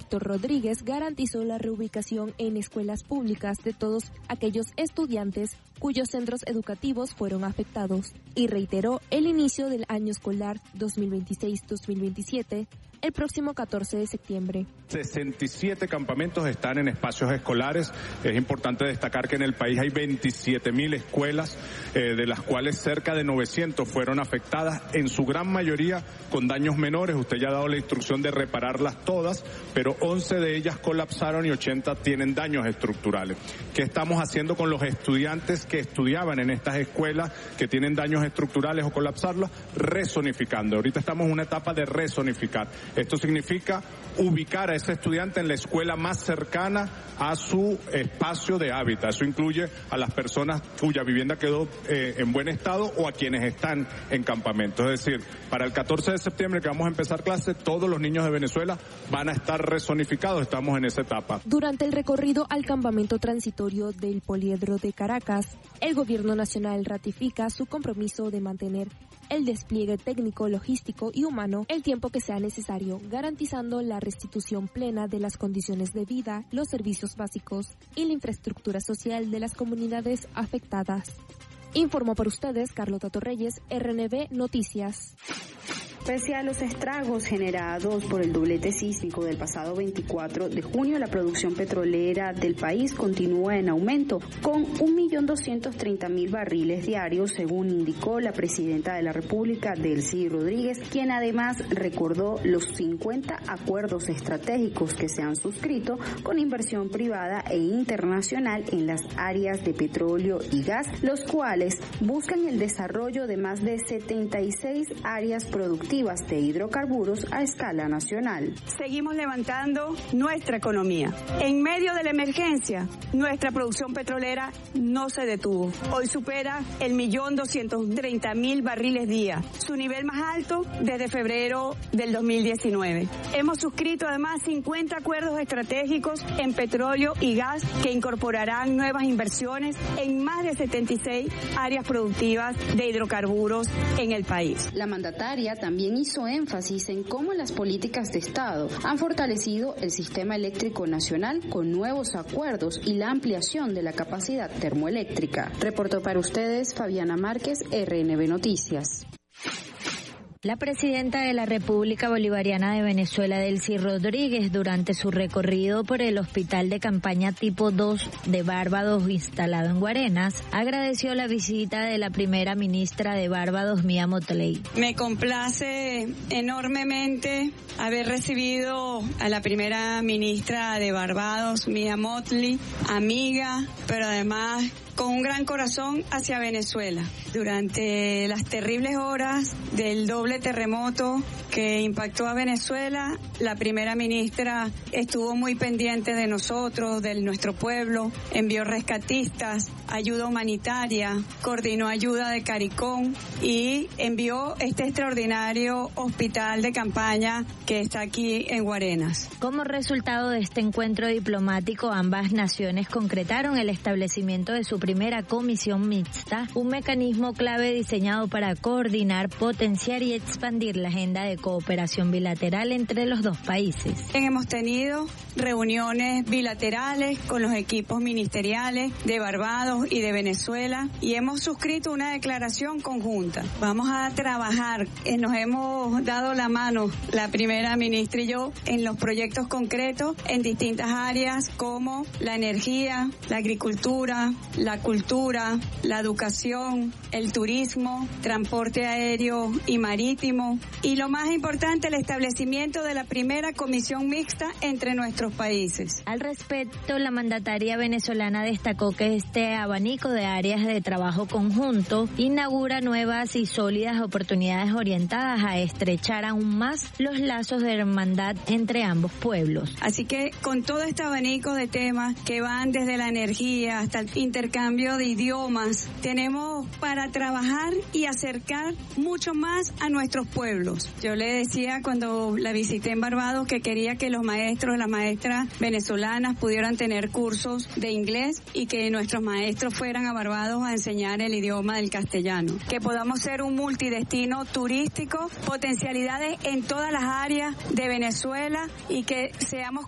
Víctor Rodríguez garantizó la reubicación en escuelas públicas de todos aquellos estudiantes cuyos centros educativos fueron afectados y reiteró el inicio del año escolar 2026-2027 el próximo 14 de septiembre. 67 campamentos están en espacios escolares. Es importante destacar que en el país hay 27.000 escuelas, de las cuales cerca de 900 fueron afectadas, en su gran mayoría con daños menores. Usted ya ha dado la instrucción de repararlas todas, pero 11 de ellas colapsaron y 80 tienen daños estructurales. ¿Qué estamos haciendo con los estudiantes que estudiaban en estas escuelas que tienen daños estructurales o colapsarlas? Rezonificando. Ahorita estamos en una etapa de rezonificar. Esto significa ubicar a ese estudiante en la escuela más cercana a su espacio de hábitat. Eso incluye a las personas cuya vivienda quedó en buen estado o a quienes están en campamento. Es decir, para el 14 de septiembre que vamos a empezar clase, todos los niños de Venezuela van a estar rezonificados. Estamos en esa etapa. Durante el recorrido al campamento transitorio del Poliedro de Caracas, el Gobierno Nacional ratifica su compromiso de mantener el despliegue técnico, logístico y humano el tiempo que sea necesario, garantizando la restitución plena de las condiciones de vida, los servicios básicos y la infraestructura social de las comunidades afectadas. Informó para ustedes Carlota Torreyes, RNB Noticias. Pese a los estragos generados por el doblete sísmico del pasado 24 de junio, la producción petrolera del país continúa en aumento, con 1.230.000 barriles diarios, según indicó la presidenta de la República, Delcy Rodríguez, quien además recordó los 50 acuerdos estratégicos que se han suscrito con inversión privada e internacional en las áreas de petróleo y gas, los cuales buscan el desarrollo de más de 76 áreas productivas de hidrocarburos a escala nacional. Seguimos levantando nuestra economía. En medio de la emergencia, nuestra producción petrolera no se detuvo. Hoy supera el 1.230.000 barriles día, su nivel más alto desde febrero del 2019. Hemos suscrito además 50 acuerdos estratégicos en petróleo y gas que incorporarán nuevas inversiones en más de 76 áreas productivas de hidrocarburos en el país. La mandataria también hizo énfasis en cómo las políticas de Estado han fortalecido el sistema eléctrico nacional con nuevos acuerdos y la ampliación de la capacidad termoeléctrica. Reportó para ustedes Fabiana Márquez, RNB Noticias. La presidenta de la República Bolivariana de Venezuela, Delcy Rodríguez, durante su recorrido por el Hospital de Campaña Tipo 2 de Barbados instalado en Guarenas, agradeció la visita de la primera ministra de Barbados, Mia Mottley. Me complace enormemente haber recibido a la primera ministra de Barbados, Mia Mottley, amiga, pero además con un gran corazón hacia Venezuela. Durante las terribles horas del doble terremoto que impactó a Venezuela, la primera ministra estuvo muy pendiente de nosotros, de nuestro pueblo, envió rescatistas, ayuda humanitaria, coordinó ayuda de CARICOM y envió este extraordinario hospital de campaña que está aquí en Guarenas. Como resultado de este encuentro diplomático, ambas naciones concretaron el establecimiento de su primera comisión mixta, un mecanismo clave diseñado para coordinar, potenciar y expandir la agenda de cooperación bilateral entre los dos países. Hemos tenido reuniones bilaterales con los equipos ministeriales de Barbados y de Venezuela y hemos suscrito una declaración conjunta. Vamos a trabajar, nos hemos dado la mano, la primera ministra y yo, en los proyectos concretos en distintas áreas como la energía, la agricultura, la cultura, la educación, el turismo, transporte aéreo y marítimo y lo más importante, el establecimiento de la primera comisión mixta entre nuestros países. Al respecto, la mandataria venezolana destacó que este abanico de áreas de trabajo conjunto inaugura nuevas y sólidas oportunidades orientadas a estrechar aún más los lazos de hermandad entre ambos pueblos. Así que con todo este abanico de temas que van desde la energía hasta el intercambio de idiomas, tenemos para trabajar y acercar mucho más a nuestros pueblos. Yo le decía cuando la visité en Barbados que quería que los maestros y las maestras venezolanas pudieran tener cursos de inglés y que nuestros maestros fueran a Barbados a enseñar el idioma del castellano. Que podamos ser un multidestino turístico, potencialidades en todas las áreas de Venezuela y que seamos